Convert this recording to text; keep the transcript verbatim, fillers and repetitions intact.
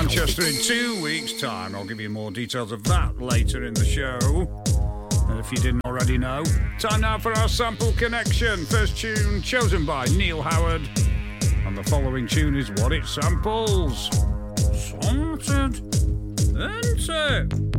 Manchester in two weeks' time. I'll give you more details of that later in the show, if you didn't already know. Time now for our sample connection. First tune chosen by Neil Howard, and the following tune is what it samples. Sorted, isn't it?